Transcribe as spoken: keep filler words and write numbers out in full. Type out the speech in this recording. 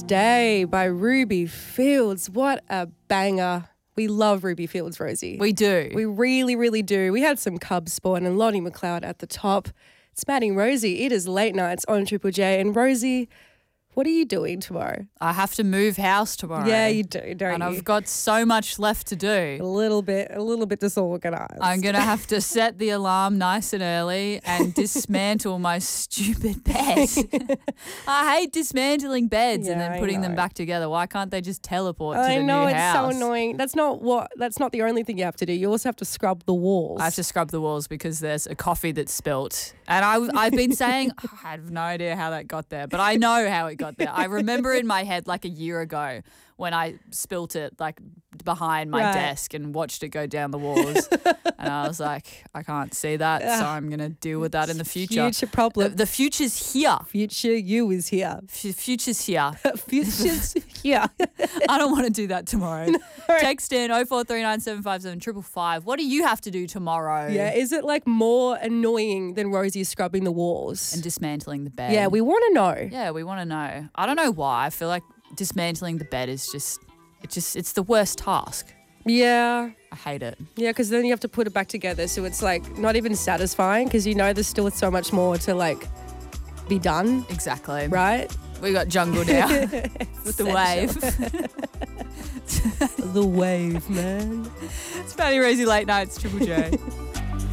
Day by Ruby Fields. What a banger. We love Ruby Fields, Rosie. We do. We really, really do. We had some Cubs spawn and Lonnie McLeod at the top. It's Maddie and Rosie. It is late nights on Triple J. And Rosie, what are you doing tomorrow? I have to move house tomorrow. Yeah, you do, don't and you? I've got so much left to do. A little bit, a little bit disorganized. I'm going to have to set the alarm nice and early and dismantle my stupid bed. I hate dismantling beds Yeah, and then I putting them know. back together. Why can't they just teleport to I the know, new it's house? so annoying. That's not what. That's not the only thing you have to do. You also have to scrub the walls. I have to scrub the walls because there's a coffee that's spilt. And I, I've been saying, I have no idea how that got there, but I know how it got there. I remember in my head like a year ago when I spilt it like behind my Right. desk and watched it go down the walls. And I was like, I can't see that, so I'm going to deal with that in the future. Future problem. The, the future's here. Future you is here. F- future's here. Future's here. I don't want to do that tomorrow. right. Text in oh four three nine seven five seven five five. What do you have to do tomorrow? Yeah, is it like more annoying than Rosie scrubbing the walls? And dismantling the bed. yeah, we want to know. Yeah, we want to know. I don't know why. I feel like dismantling the bed is just, it just, it's the worst task. Yeah, I hate it. yeah, because then you have to put it back together, so it's like not even satisfying because you know there's still so much more to like be done, Exactly. right? We got jungle now with the wave. The wave, man. It's Fanny Rosie Late Nights, Triple J.